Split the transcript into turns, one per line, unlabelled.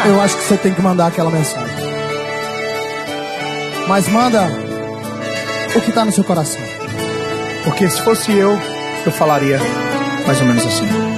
eu acho que você tem que mandar aquela mensagem. Mas manda o que tá no seu coração.
Porque se fosse eu falaria mais ou menos assim.